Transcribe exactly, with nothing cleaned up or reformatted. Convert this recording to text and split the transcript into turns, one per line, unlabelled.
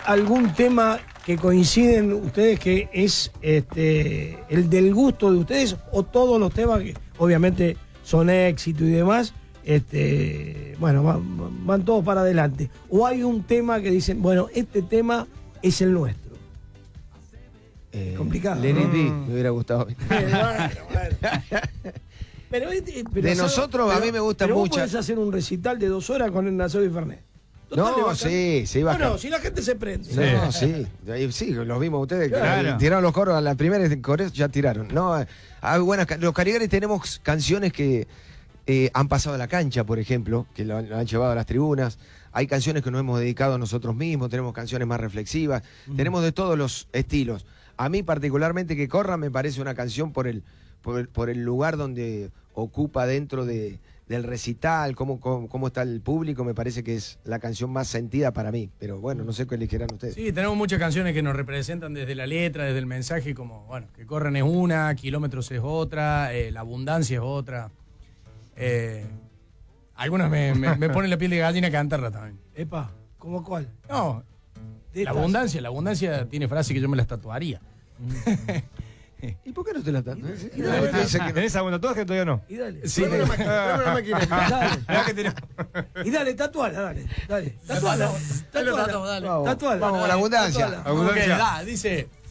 algún tema que coinciden ustedes que es este el del gusto de ustedes o todos los temas que obviamente son éxito y demás, este bueno, van, van todos para adelante? ¿O hay un tema que dicen, bueno, este tema es el nuestro?
Eh,
Complicado.
Let It Be,
Mm.
me hubiera gustado.
Bueno, bueno. Pero, este, pero
de
¿sabes?
nosotros,
pero,
a mí me gusta
pero
mucho.
Vos podés hacer un recital de dos horas con el Naceo y Fernet. Total,
No,
le bajan.
sí, sí, baja.
Bueno, si la gente se prende.
Sí. No, sí, Ahí sí, los vimos ustedes, que
Claro.
tiraron los coros, a la primera coros ya tiraron. No, hay buenas, ca- los Caligaris tenemos canciones que eh, han pasado a la cancha, por ejemplo, que lo, han lo han llevado a las tribunas. Hay canciones que nos hemos dedicado a nosotros mismos, tenemos canciones más reflexivas, mm. tenemos de todos los estilos. A mí particularmente Que Corra me parece una canción por el, por el, por el lugar donde ocupa dentro de, del recital, cómo, cómo, cómo está el público, me parece que es la canción más sentida para mí. Pero bueno, no sé qué elegirán ustedes.
Sí, tenemos muchas canciones que nos representan desde la letra, desde el mensaje, como, bueno, Que Corren es una, Kilómetros es otra, eh, La Abundancia es otra. Eh, algunas me, me, me ponen la piel de gallina cantarla también.
Epa, ¿cómo cuál?
No, La Abundancia, La Abundancia tiene frase que yo me las tatuaría.
¿Y por qué no te la tatuas?
Y dale,
Dice que-
¿Tenés algún tatuaje? Todavía no.
Y dale.
Sí,
Dame una máquina, dame una máquina. Dale.
Mirá que tenés-
Y dale, tatuala, dale. Dale. Tatuala.
Dale,
Tatuala.
dale.
Vamos,
Tatuala.
vamos con la abundancia.
Tatuala.
Ok,
Abundancia.
da, dice...